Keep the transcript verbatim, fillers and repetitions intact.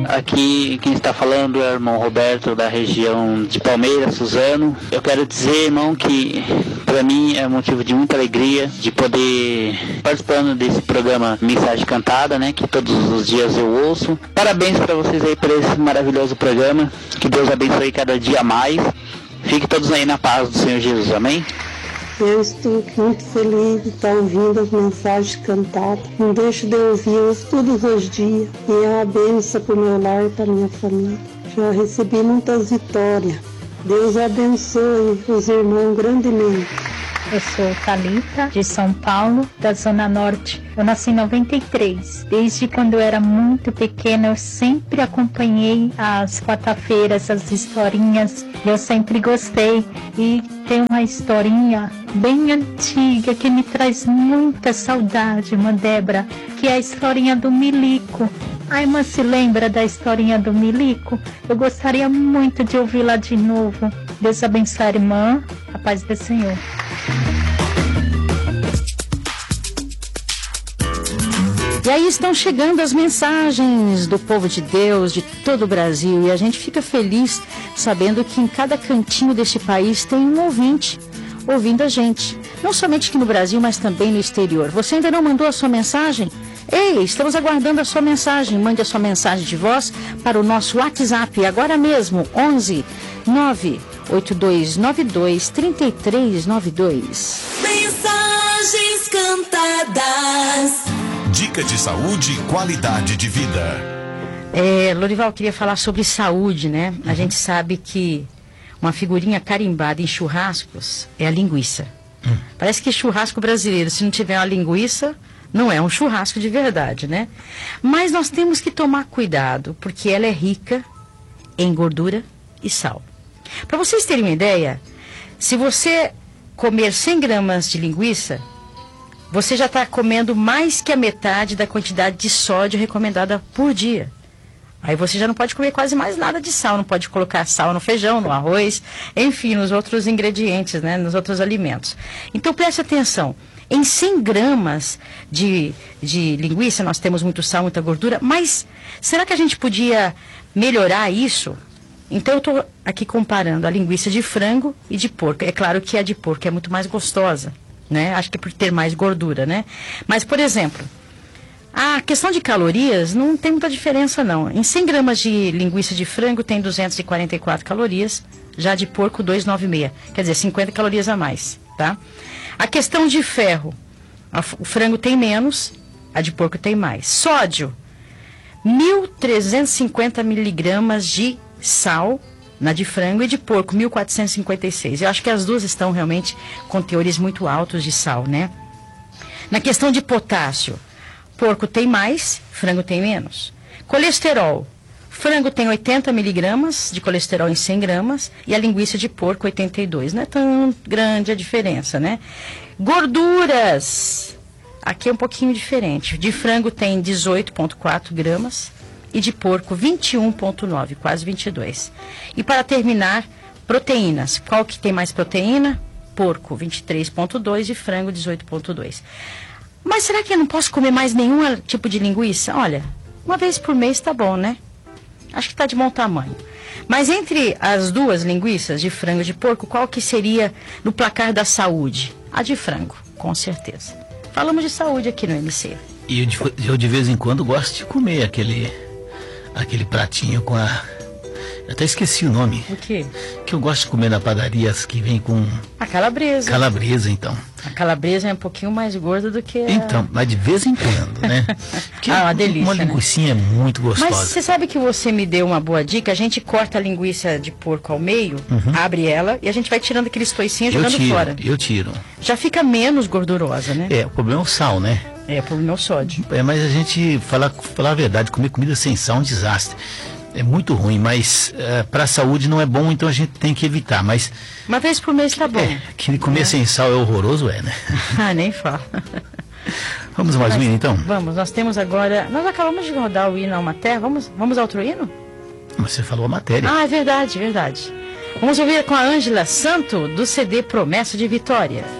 Aqui quem está falando é o irmão Roberto, da região de Palmeiras, Suzano. Eu quero dizer, irmão, que para mim é motivo de muita alegria de poder participando desse programa Mensagem Cantada, né, que todos os dias eu ouço. Parabéns para vocês aí por esse maravilhoso programa. Que Deus abençoe cada dia mais. Fiquem todos aí na paz do Senhor Jesus. Amém? Eu estou muito feliz de estar ouvindo as mensagens cantadas. Não deixo de ouvi-las todos os dias. E é uma bênção para o meu lar e para a minha família. Já recebi muitas vitórias. Deus abençoe os irmãos grandemente. Eu sou Thalita, de São Paulo, da Zona Norte. Eu nasci em noventa e três. Desde quando eu era muito pequena, eu sempre acompanhei as quarta-feiras, as historinhas. Eu sempre gostei. E tem uma historinha bem antiga que me traz muita saudade, irmã Débora, que é a historinha do Milico. A irmã se lembra da historinha do Milico? Eu gostaria muito de ouvi-la de novo. Deus abençoe a irmã. A paz do Senhor. E aí estão chegando as mensagens do povo de Deus, de todo o Brasil, e a gente fica feliz sabendo que em cada cantinho deste país tem um ouvinte ouvindo a gente. Não somente aqui no Brasil, mas também no exterior. Você ainda não mandou a sua mensagem? Ei, estamos aguardando a sua mensagem. Mande a sua mensagem de voz para o nosso WhatsApp agora mesmo, onze nove oito dois nove dois três três nove dois. Mensagens cantadas. Dica de saúde e qualidade de vida. É, Lorival, queria falar sobre saúde, né? Uhum. A gente sabe que uma figurinha carimbada em churrascos é a linguiça. Uhum. Parece que churrasco brasileiro, se não tiver uma linguiça, não é um churrasco de verdade, né? Mas nós temos que tomar cuidado, porque ela é rica em gordura e sal. Para vocês terem uma ideia, se você comer cem gramas de linguiça, você já está comendo mais que a metade da quantidade de sódio recomendada por dia. Aí você já não pode comer quase mais nada de sal, não pode colocar sal no feijão, no arroz, enfim, nos outros ingredientes, né, nos outros alimentos. Então preste atenção, em cem gramas de, de linguiça nós temos muito sal, muita gordura, mas será que a gente podia melhorar isso? Então eu estou aqui comparando a linguiça de frango e de porco. É claro que a de porco é muito mais gostosa, né? Acho que por ter mais gordura, né? Mas, por exemplo, a questão de calorias não tem muita diferença, não. Em cem gramas de linguiça de frango tem duzentas e quarenta e quatro calorias, já de porco duzentos e noventa e seis. Quer dizer, cinquenta calorias a mais, tá? A questão de ferro, a, o frango tem menos, a de porco tem mais. Sódio, mil trezentos e cinquenta miligramas de sal na de frango e de porco, mil quatrocentos e cinquenta e seis. Eu acho que as duas estão realmente com teores muito altos de sal, né? Na questão de potássio, porco tem mais, frango tem menos. Colesterol, frango tem oitenta miligramas de colesterol em cem gramas e a linguiça de porco oitenta e dois. Não é tão grande a diferença, né? Gorduras, aqui é um pouquinho diferente. De frango tem dezoito vírgula quatro gramas. E de porco vinte e um vírgula nove, quase vinte e dois. E para terminar, proteínas. Qual que tem mais proteína? Porco vinte e três vírgula dois e frango dezoito vírgula dois. Mas será que eu não posso comer mais nenhum tipo de linguiça? Olha, uma vez por mês tá bom, né? Acho que tá de bom tamanho. Mas entre as duas linguiças, de frango e de porco, qual que seria no placar da saúde? A de frango, com certeza. Falamos de saúde aqui no M C. E eu de, eu de vez em quando gosto de comer aquele... aquele pratinho com a... Eu até esqueci o nome. O quê? Que eu gosto de comer na padaria, as que vem com... A calabresa. Calabresa, então. A calabresa é um pouquinho mais gorda do que a... Então, mas de vez em quando, né? Porque ah, uma delícia, uma linguicinha, né? Muito gostosa. Mas você sabe que você me deu uma boa dica? A gente corta a linguiça de porco ao meio, uhum. abre ela e a gente vai tirando aqueles toicinhos e jogando tiro, fora. Eu tiro. Já fica menos gordurosa, né? É, o problema é o sal, né? É, o problema é o sódio. É, mas a gente, falar, falar a verdade, comer comida sem sal é um desastre. É muito ruim, mas uh, para a saúde não é bom, então a gente tem que evitar. Mas uma vez por mês tá bom. É, que comer é. sem sal é horroroso, é, né? Ah, nem fala. Vamos mais um hino, então? Vamos, nós temos agora... Nós acabamos de rodar o hino Alma Terra. Vamos, vamos ao outro hino? Você falou a matéria. Ah, é verdade, verdade. Vamos ouvir com a Ângela Santo, do C D Promessa de Vitória.